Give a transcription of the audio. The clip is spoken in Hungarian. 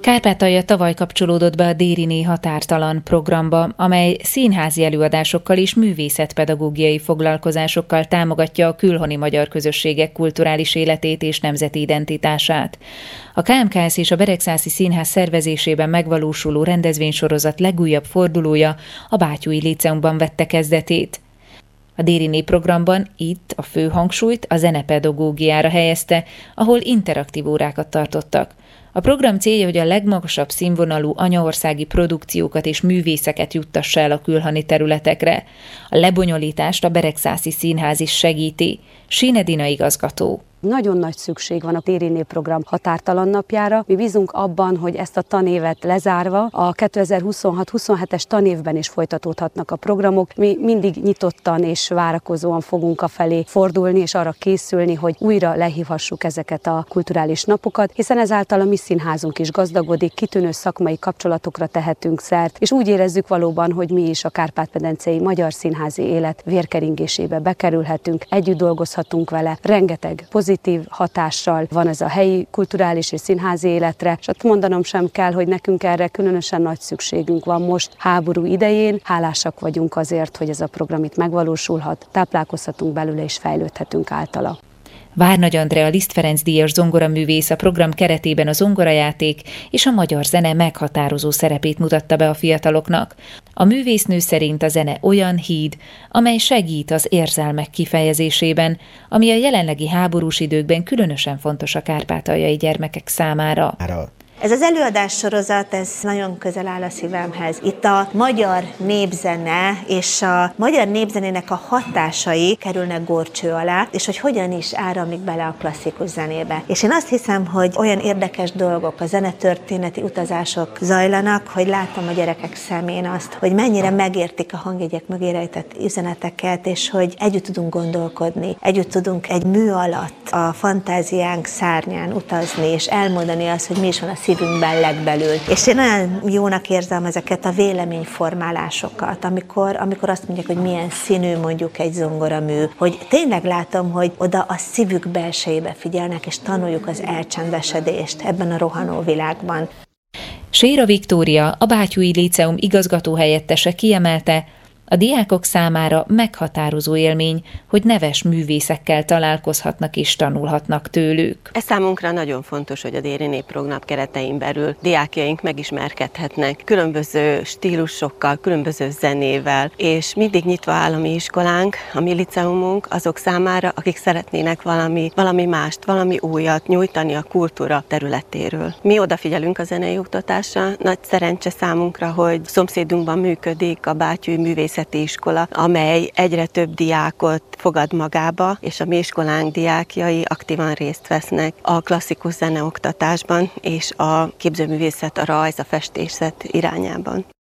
Kárpátalja tavaly kapcsolódott be a Dériné határtalan programba, amely színházi előadásokkal és művészetpedagógiai foglalkozásokkal támogatja a külhoni magyar közösségek kulturális életét és nemzeti identitását. A KMKS és a Beregszászi Színház szervezésében megvalósuló rendezvénysorozat legújabb fordulója a Bátyúi Líceumban vette kezdetét. A Dériné programban itt a fő hangsúlyt a zenepedagógiára helyezte, ahol interaktív órákat tartottak. A program célja, hogy a legmagasabb színvonalú anyaországi produkciókat és művészeket juttassa el a külhoni területekre. A lebonyolítást a Beregszászi Színház is segíti. Síne Dina igazgató. Nagyon nagy szükség van a Dériné program határtalan napjára. Mi bízunk abban, hogy ezt a tanévet lezárva a 2026-27-es tanévben is folytatódhatnak a programok. Mi mindig nyitottan és várakozóan fogunk afelé fordulni és arra készülni, hogy újra lehívhassuk ezeket a kulturális napokat, hiszen ezáltal a mi színházunk is gazdagodik, kitűnő szakmai kapcsolatokra tehetünk szert, és úgy érezzük valóban, hogy mi is a kárpát-medencei magyar színházi élet vérkeringésébe bekerülhetünk, együtt dolgozhatunk vele, rengeteg pozitív hatással van ez a helyi kulturális és színházi életre, és ott mondanom sem kell, hogy nekünk erre különösen nagy szükségünk van most háború idején. Hálásak vagyunk azért, hogy ez a program itt megvalósulhat, táplálkozhatunk belőle és fejlődhetünk általa. Várnagy Andrea Liszt Ferenc díjas zongoraművész a program keretében a zongorajáték és a magyar zene meghatározó szerepét mutatta be a fiataloknak. A művésznő szerint a zene olyan híd, amely segít az érzelmek kifejezésében, ami a jelenlegi háborús időkben különösen fontos a kárpátaljai gyermekek számára. Ez az előadássorozat, ez nagyon közel áll a szívemhez. Itt a magyar népzene és a magyar népzenének a hatásai kerülnek górcső alá, és hogy hogyan is áramlik bele a klasszikus zenébe. És én azt hiszem, hogy olyan érdekes dolgok, a zenetörténeti utazások zajlanak, hogy látom a gyerekek szemén azt, hogy mennyire megértik a hangjegyek mögé rejtett üzeneteket, és hogy együtt tudunk gondolkodni, együtt tudunk egy mű alatt a fantáziánk szárnyán utazni, és elmondani azt, hogy mi is van a szívünkben legbelül. És én olyan jónak érzem ezeket a véleményformálásokat, amikor azt mondják, hogy milyen színű mondjuk egy zongoramű, hogy tényleg látom, hogy oda a szívük belsejébe figyelnek, és tanuljuk az elcsendesedést ebben a rohanó világban. Séra Viktória, a Bátyúi Líceum igazgatóhelyettese kiemelte, a diákok számára meghatározó élmény, hogy neves művészekkel találkozhatnak és tanulhatnak tőlük. Ez számunkra nagyon fontos, hogy a Dériné program keretein belül diákjaink megismerkedhetnek különböző stílusokkal, különböző zenével, és mindig nyitva áll a mi iskolánk, a mi liceumunk azok számára, akik szeretnének valami mást, valami újat nyújtani a kultúra területéről. Mi odafigyelünk a zenei oktatásra, nagy szerencse számunkra, hogy szomszédunkban működik a Bátyúi Művészeti Iskola, amely egyre több diákot fogad magába, és a mi iskolánk diákjai aktívan részt vesznek a klasszikus zeneoktatásban és a képzőművészet, a rajz, a festészet irányában.